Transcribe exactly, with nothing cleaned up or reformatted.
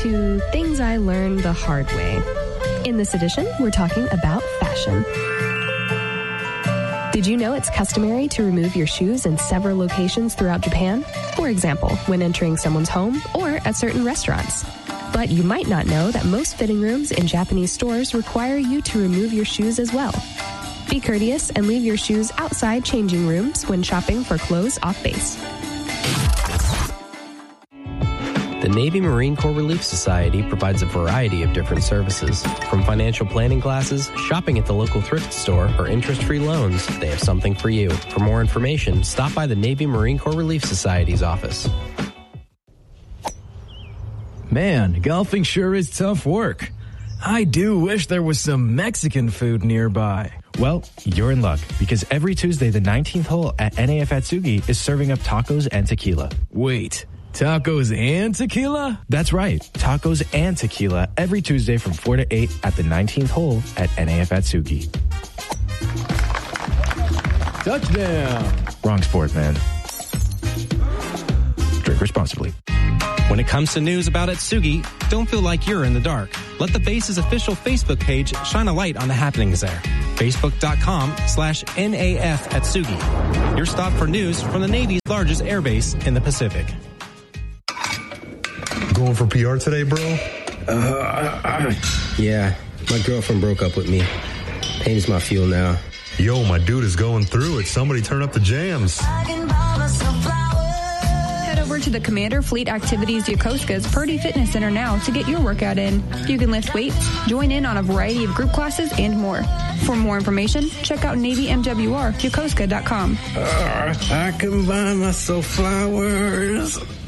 to things I learned the hard way. In this edition, we're talking about fashion. Did you know it's customary to remove your shoes in several locations throughout Japan? For example, when entering someone's home or at certain restaurants. But you might not know that most fitting rooms in Japanese stores require you to remove your shoes as well. Be courteous and leave your shoes outside changing rooms when shopping for clothes off base. The Navy Marine Corps Relief Society provides a variety of different services. From financial planning classes, shopping at the local thrift store, or interest-free loans, they have something for you. For more information, stop by the Navy Marine Corps Relief Society's office. Man, golfing sure is tough work. I do wish there was some Mexican food nearby. Well, you're in luck, because every Tuesday the nineteenth hole at N A F Atsugi is serving up tacos and tequila. Wait, tacos and tequila? That's right, tacos and tequila every Tuesday from four to eight at the nineteenth hole at N A F Atsugi. Touchdown! Wrong sport, man. Drink responsibly. When it comes to news about Atsugi, don't feel like you're in the dark. Let the base's official Facebook page shine a light on the happenings there. Facebook.com slash NAF Atsugi. Your stop for news from the Navy's largest airbase in the Pacific. Going for P R today, bro? Uh, uh, yeah, my girlfriend broke up with me. Pain is my fuel now. Yo, my dude is going through it. Somebody turn up the jams. Head over to the Commander Fleet Activities Yokosuka's Purdy Fitness Center now to get your workout in. You can lift weights, join in on a variety of group classes, and more. For more information, check out Navy M W R Yokosuka dot com. Uh, I can buy myself flowers.